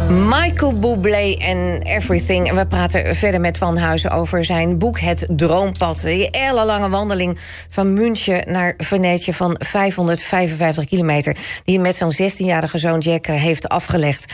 Michael Bublé en Everything. En we praten verder met Van Huizen over zijn boek Het Droompad. Die ellenlange wandeling van München naar Venetië van 555 kilometer... die hij met zijn 16-jarige zoon Jack heeft afgelegd.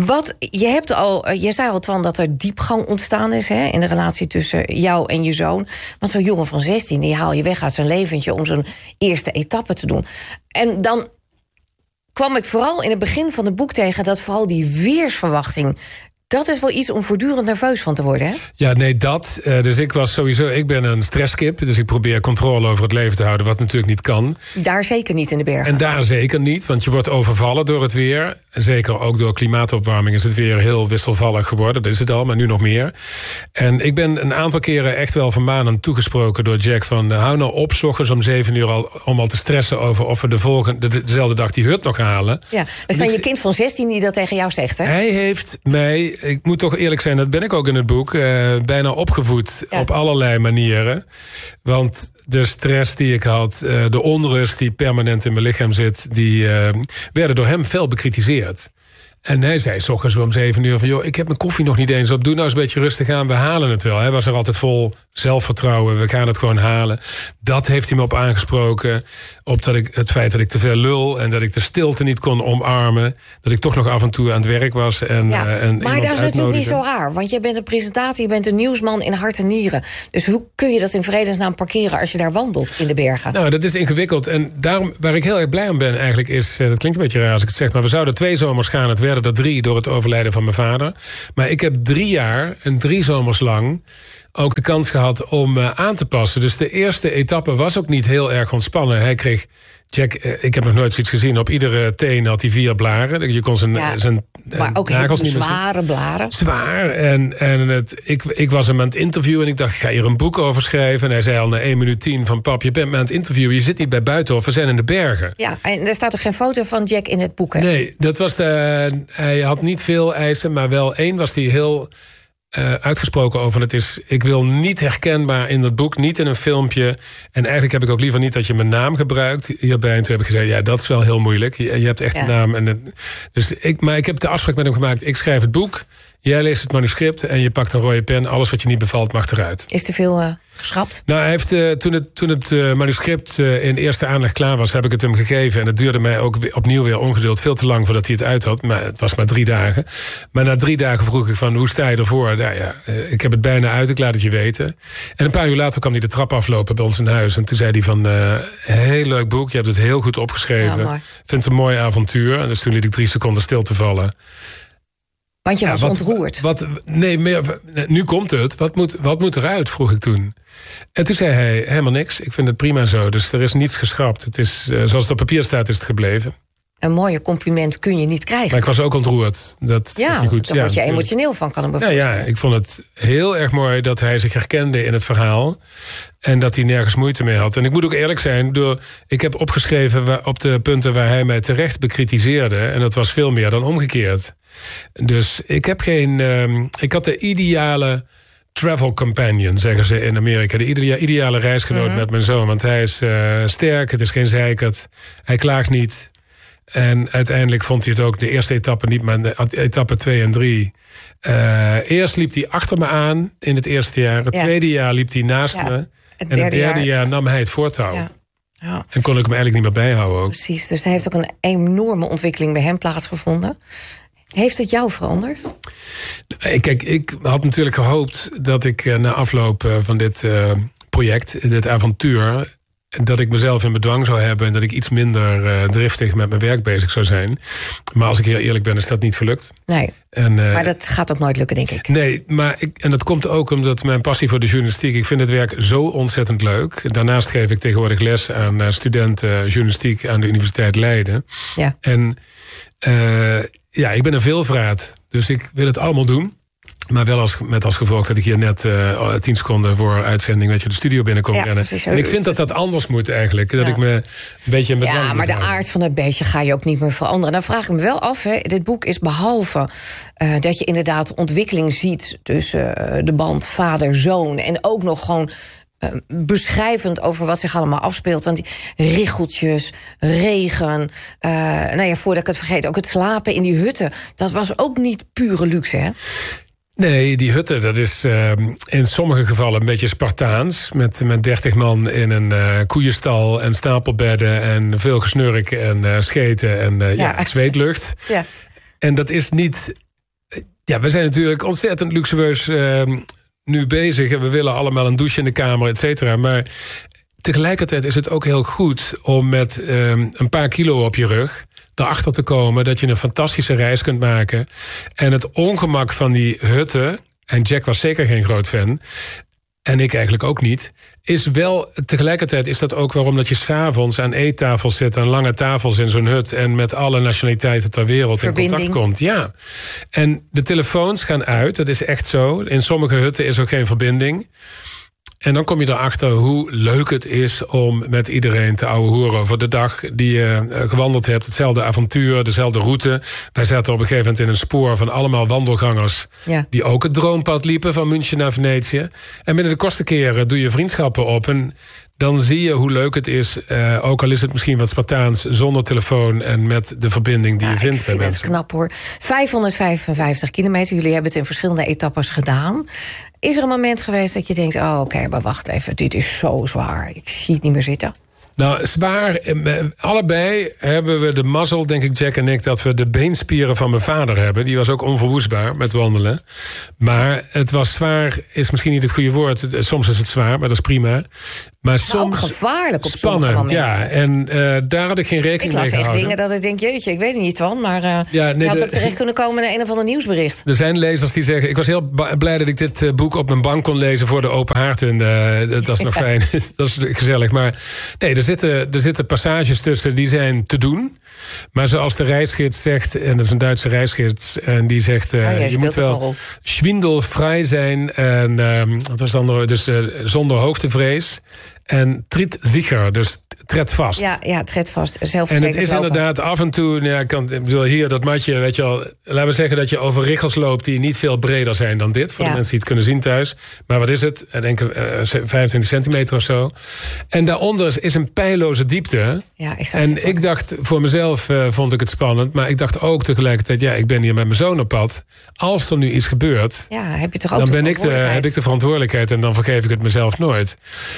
Je zei al, Twan, dat er diepgang ontstaan is in de relatie tussen jou en je zoon. Want zo'n jongen van 16, die haal je weg uit zijn leventje om zo'n eerste etappe te doen. En dan kwam ik vooral in het begin van het boek tegen dat vooral die weersverwachting, dat is wel iets om voortdurend nerveus van te worden, hè? Ja, nee, dat. Dus ik ben een stresskip. Dus ik probeer controle over het leven te houden, wat natuurlijk niet kan. Daar zeker niet in de bergen. En daar zeker niet, want je wordt overvallen door het weer. En zeker ook door klimaatopwarming is het weer heel wisselvallig geworden. Dat is het al, maar nu nog meer. En ik ben een aantal keren echt wel vermanend toegesproken door Jack van hou nou op, 's ochtends om 7 uur al te stressen over of we dezelfde dag die hut nog halen. Ja, dat is dan je kind van 16 die dat tegen jou zegt, hè? Hij heeft mij, ik moet toch eerlijk zijn, dat ben ik ook in het boek, bijna opgevoed op allerlei manieren. Want de stress die ik had, de onrust die permanent in mijn lichaam zit, die werden door hem fel bekritiseerd. En hij zei 's ochtends om 7 uur van, joh, ik heb mijn koffie nog niet eens op. Doe nou eens een beetje rustig aan, we halen het wel. Hij was er altijd vol zelfvertrouwen, we gaan het gewoon halen. Dat heeft hij me op aangesproken. Op het feit dat ik te veel lul en dat ik de stilte niet kon omarmen. Dat ik toch nog af en toe aan het werk was. Maar dat is natuurlijk niet zo raar. Want je bent een presentator, je bent een nieuwsman in hart en nieren. Dus hoe kun je dat in vredesnaam parkeren als je daar wandelt in de bergen? Nou, dat is ingewikkeld. En daarom, waar ik heel erg blij om ben eigenlijk is, dat klinkt een beetje raar als ik het zeg, maar we zouden 2 zomers gaan. Het werden er 3 door het overlijden van mijn vader. Maar ik heb 3 jaar en 3 zomers lang ook de kans gehad om aan te passen. Dus de eerste etappe was ook niet heel erg ontspannen. Hij kreeg, Jack, ik heb nog nooit zoiets gezien, op iedere teen had hij 4 blaren. Je kon zijn maar ook nagels heel niet zware blaren. Zwaar. Ik was hem aan het interviewen en ik dacht, ik ga hier een boek over schrijven. En hij zei al na 1 minuut 10 van, pap, je bent me aan het interviewen, je zit niet bij Buitenhof, we zijn in de bergen. Ja, en er staat ook geen foto van Jack in het boek, hè? Nee, dat was hij had niet veel eisen, maar wel 1 was hij heel uitgesproken over. Ik wil niet herkenbaar in het boek, niet in een filmpje. En eigenlijk heb ik ook liever niet dat je mijn naam gebruikt hierbij. En toen heb ik gezegd, ja, dat is wel heel moeilijk. Je hebt echt een naam. Maar ik heb de afspraak met hem gemaakt. Ik schrijf het boek, jij leest het manuscript en je pakt een rode pen. Alles wat je niet bevalt mag eruit. Is er veel geschrapt? Nou, hij heeft, toen het manuscript in eerste aanleg klaar was, heb ik het hem gegeven. En het duurde mij ook opnieuw weer ongeduld veel te lang voordat hij het uit had. Maar het was maar 3 dagen. Maar na 3 dagen vroeg ik van, hoe sta je ervoor? Nou ja, ik heb het bijna uit, ik laat het je weten. En een paar uur later kwam hij de trap aflopen bij ons in huis. En toen zei hij van, heel leuk boek, je hebt het heel goed opgeschreven. Ja, vind het een mooi avontuur. En dus toen liet ik 3 seconden stil te vallen. Want je was ontroerd. Nu komt het. Wat moet eruit, vroeg ik toen. En toen zei hij, helemaal niks. Ik vind het prima zo. Dus er is niets geschrapt. Het is, zoals het op papier staat, is het gebleven. Een mooie compliment kun je niet krijgen. Maar ik was ook ontroerd. Dat daar word je emotioneel van, kan ik me voorstellen. Ja, ik vond het heel erg mooi dat hij zich herkende in het verhaal. En dat hij nergens moeite mee had. En ik moet ook eerlijk zijn, ik heb opgeschreven op de punten waar hij mij terecht bekritiseerde. En dat was veel meer dan omgekeerd. Dus ik had de ideale travel companion, zeggen ze in Amerika. De ideale reisgenoot met mijn zoon. Want hij is sterk, het is geen zeikert. Hij klaagt niet. En uiteindelijk vond hij het ook de eerste etappe niet, maar de etappe 2 en 3. Eerst liep hij achter me aan in het eerste jaar. Het tweede jaar liep hij naast me. En het derde jaar nam hij het voortouw. Ja. Ja. En kon ik hem eigenlijk niet meer bijhouden ook. Precies, dus er heeft ook een enorme ontwikkeling bij hem plaatsgevonden. Heeft het jou veranderd? Kijk, ik had natuurlijk gehoopt dat ik na afloop van dit project, dit avontuur, dat ik mezelf in bedwang zou hebben en dat ik iets minder driftig met mijn werk bezig zou zijn. Maar als ik heel eerlijk ben, is dat niet gelukt. Nee, maar dat gaat ook nooit lukken, denk ik. Nee, en dat komt ook omdat mijn passie voor de journalistiek, ik vind het werk zo ontzettend leuk. Daarnaast geef ik tegenwoordig les aan studenten journalistiek aan de Universiteit Leiden. Ja. En ik ben een veelvraat, dus ik wil het allemaal doen. Maar wel met als gevolg dat ik hier net 10 seconden voor uitzending de studio binnenkom rennen. En ik vind dat dat anders moet eigenlijk. Dat ik me een beetje in bedwang moet houden. De aard van het beestje ga je ook niet meer veranderen. Dan vraag ik me wel af, dit boek is behalve dat je inderdaad ontwikkeling ziet tussen de band vader-zoon en ook nog gewoon beschrijvend over wat zich allemaal afspeelt. Want die riggeltjes, regen, voordat ik het vergeet, ook het slapen in die hutten. Dat was ook niet pure luxe, hè? Nee, die hutten, dat is in sommige gevallen een beetje Spartaans. Met 30 man in een koeienstal en stapelbedden en veel gesnurk en scheten en zweetlucht. Ja. En dat is niet... Ja, we zijn natuurlijk ontzettend luxueus nu bezig. En we willen allemaal een douche in de kamer, et cetera. Maar tegelijkertijd is het ook heel goed om met een paar kilo op je rug erachter te komen dat je een fantastische reis kunt maken. En het ongemak van die hutten, en Jack was zeker geen groot fan, en ik eigenlijk ook niet, is wel, tegelijkertijd is dat ook waarom dat je 's avonds aan eettafels zit, aan lange tafels in zo'n hut en met alle nationaliteiten ter wereld in contact komt. Ja. En de telefoons gaan uit, dat is echt zo. In sommige hutten is ook geen verbinding. En dan kom je erachter hoe leuk het is om met iedereen te ouwehoeren over de dag die je gewandeld hebt. Hetzelfde avontuur, dezelfde route. Wij zaten op een gegeven moment in een spoor van allemaal wandelgangers die ook het droompad liepen van München naar Venetië. En binnen de kortste keren doe je vriendschappen op en dan zie je hoe leuk het is, ook al is het misschien wat Spartaans, zonder telefoon en met de verbinding die je vindt bij mensen. Ik vind het knap, hoor. 555 kilometer, jullie hebben het in verschillende etappes gedaan. Is er een moment geweest dat je denkt, oké, maar wacht even, dit is zo zwaar, ik zie het niet meer zitten? Nou, zwaar. Allebei hebben we de mazzel, denk ik, Jack en ik, dat we de beenspieren van mijn vader hebben. Die was ook onverwoestbaar met wandelen. Maar het was zwaar, is misschien niet het goede woord. Soms is het zwaar, maar dat is prima. Maar soms ook gevaarlijk op spannend, sommige momenten. Ja. En daar had ik geen rekening mee gehouden. Ik las echt dingen dat ik denk, jeetje, ik weet er niet van. Maar je had ook terecht kunnen komen naar een of ander nieuwsbericht. Er zijn lezers die zeggen, ik was heel blij dat ik dit boek op mijn bank kon lezen voor de open haard. En dat is nog fijn, dat is gezellig. Maar nee, er zitten passages tussen die zijn te doen. Maar zoals de reisgids zegt, en dat is een Duitse reisgids, en die zegt, je moet wel schwindelvrij zijn. En dat was dan dus zonder hoogtevrees. En trit sicher, dus tred vast. Ja, tred vast. En het is inderdaad af en toe, ik bedoel, hier dat matje, weet je al, laten we zeggen dat je over riggels loopt die niet veel breder zijn dan dit, voor de mensen die het kunnen zien thuis. Maar wat is het? Ik denk 25 centimeter of zo. En daaronder is een pijloze diepte. Ja, ik dacht, voor mezelf vond ik het spannend, maar ik dacht ook tegelijkertijd, ik ben hier met mijn zoon op pad. Als er nu iets gebeurt, heb je toch ook dan heb ik de verantwoordelijkheid en dan vergeef ik het mezelf nooit.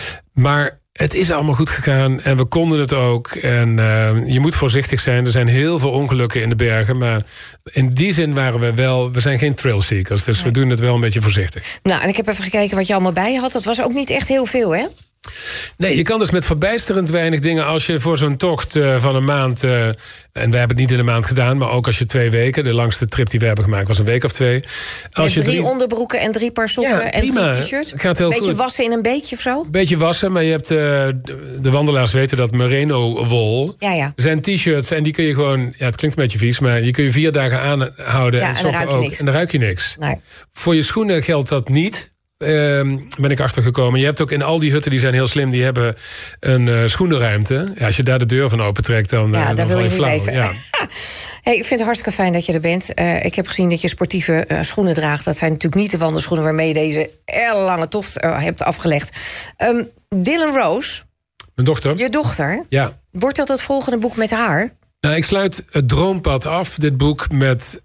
Maar het is allemaal goed gegaan en we konden het ook. En je moet voorzichtig zijn. Er zijn heel veel ongelukken in de bergen. Maar in die zin waren we zijn geen thrillseekers. Dus we doen het wel een beetje voorzichtig. Nou, en ik heb even gekeken wat je allemaal bij je had. Dat was ook niet echt heel veel, hè? Nee, je kan dus met verbijsterend weinig dingen, als je voor zo'n tocht van een maand, en we hebben het niet in een maand gedaan, maar ook als je 2 weken, de langste trip die we hebben gemaakt was een week of 2. Als je 3 onderbroeken en 3 paar sokken en 3 t-shirts. Gaat heel beetje goed. Wassen in een beetje of zo? Beetje wassen, maar je hebt de wandelaars weten dat merino wol. Ja. Er zijn t-shirts en die kun je gewoon, het klinkt een beetje vies, maar die kun je 4 dagen aanhouden en sokken ook. En dan ruik je niks. Nee. Voor je schoenen geldt dat niet. Ben ik achtergekomen. Je hebt ook in al die hutten, die zijn heel slim, die hebben een schoenenruimte. Ja, als je daar de deur van opentrekt, dan wil je flauw. niet hey, ik vind het hartstikke fijn dat je er bent. Ik heb gezien dat je sportieve schoenen draagt. Dat zijn natuurlijk niet de wandelschoenen waarmee je deze lange tocht hebt afgelegd. Dylan Rose, mijn dochter. Je dochter. Ja. Wordt dat het volgende boek met haar? Nou, ik sluit het droompad af, dit boek, met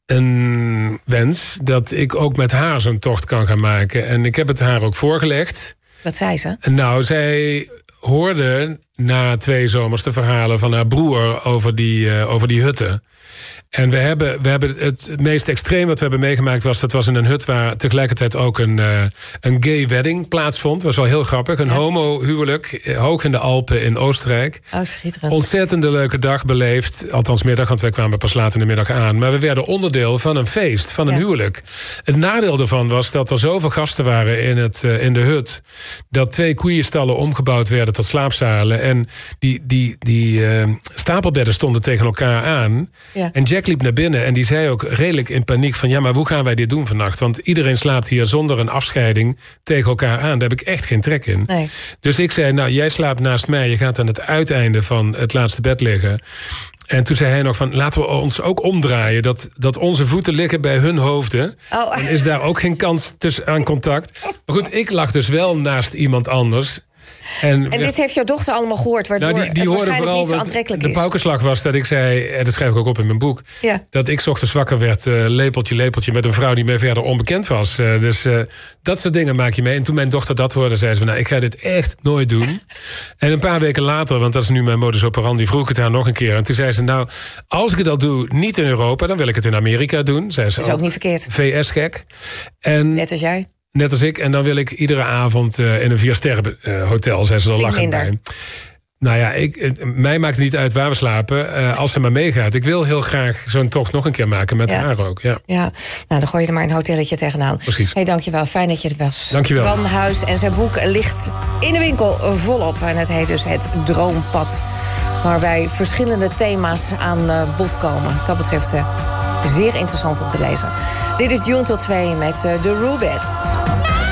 een wens dat ik ook met haar zo'n tocht kan gaan maken. En ik heb het haar ook voorgelegd. Wat zei ze? Nou, zij hoorde na 2 zomers de verhalen van haar broer over die hutten. En we hebben het meest extreem wat we hebben meegemaakt dat was in een hut waar tegelijkertijd ook een gay wedding plaatsvond. Dat was wel heel grappig. Een homo-huwelijk, hoog in de Alpen in Oostenrijk. Oh, schitterend. Ontzettende leuke dag beleefd. Althans middag, want wij kwamen pas laat in de middag aan. Maar we werden onderdeel van een feest, van een huwelijk. Het nadeel daarvan was dat er zoveel gasten waren in de hut, dat 2 koeienstallen omgebouwd werden tot slaapzalen. En die stapelbedden stonden tegen elkaar aan. Ja. En Jack liep naar binnen en die zei ook redelijk in paniek van, maar hoe gaan wij dit doen vannacht? Want iedereen slaapt hier zonder een afscheiding tegen elkaar aan. Daar heb ik echt geen trek in. Nee. Dus ik zei, jij slaapt naast mij. Je gaat aan het uiteinde van het laatste bed liggen. En toen zei hij nog van, laten we ons ook omdraaien. Dat onze voeten liggen bij hun hoofden. Oh. Dan is daar ook geen kans aan contact. Maar goed, ik lag dus wel naast iemand anders. En dit heeft jouw dochter allemaal gehoord, waardoor die het waarschijnlijk niet zo aantrekkelijk is. De paukenslag was dat ik zei, en dat schrijf ik ook op in mijn boek... dat ik 's ochtends wakker werd, lepeltje... met een vrouw die mij verder onbekend was. Dus dat soort dingen maak je mee. En toen mijn dochter dat hoorde, zei ze van... ik ga dit echt nooit doen. En een paar weken later, want dat is nu mijn modus operandi... vroeg ik het haar nog een keer. En toen zei ze, als ik het al doe, niet in Europa... dan wil ik het in Amerika doen. Zei ze, dat is ook niet verkeerd. VS-gek. Net als jij. Net als ik. En dan wil ik iedere avond in een 4-sterren hotel, zei ze dan lachend bij. Nou ja, mij maakt het niet uit waar we slapen, als ze maar meegaat. Ik wil heel graag zo'n tocht nog een keer maken met haar ook. Ja, nou dan gooi je er maar een hotelletje tegenaan. Precies. Dankjewel, fijn dat je er was. Dankjewel. Twan Huis en zijn boek ligt in de winkel volop. En het heet dus Het Droompad. Waarbij verschillende thema's aan bod komen. Wat dat betreft zeer interessant om te lezen. Dit is June tot 2 met de Rubettes.